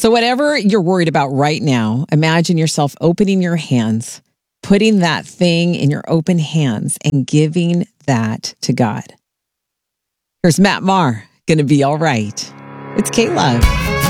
So whatever you're worried about right now, imagine yourself opening your hands, putting that thing in your open hands and giving that to God. Here's Matt Maher, Gonna Be All Right. It's K-Love.